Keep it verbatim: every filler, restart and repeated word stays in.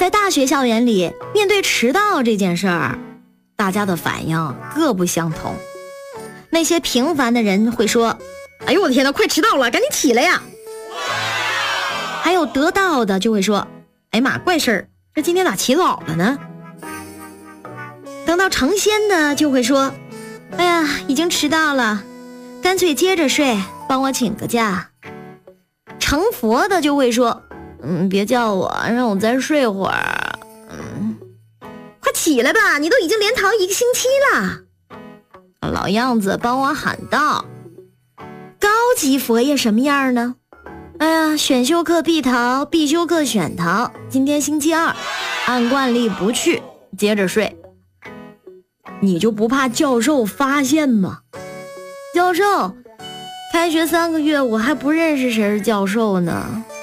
在大学校园里，面对迟到这件事儿，大家的反应各不相同。那些平凡的人会说：哎呦我的天哪，快迟到了，赶紧起来呀！还有得到的就会说：哎妈，怪事儿，这今天咋起早了呢？等到成仙的就会说：哎呀，已经迟到了，干脆接着睡，帮我请个假。成佛的就会说：嗯，别叫我，让我再睡会儿。嗯，快起来吧，你都已经连堂一个星期了。老样子帮我喊道。高级佛爷什么样呢？哎呀，选修课必逃，必修课选逃，今天星期二，按惯例不去，接着睡。你就不怕教授发现吗？教授，开学三个月我还不认识谁是教授呢。